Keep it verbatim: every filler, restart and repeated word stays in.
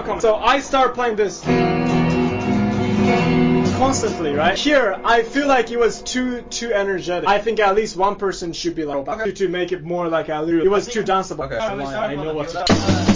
Oh, come on. So I start playing this constantly, right? Here, I feel like it was too too energetic. I think at least one person should be like okay. to, to make it more like a, it was too danceable. Okay. I know what to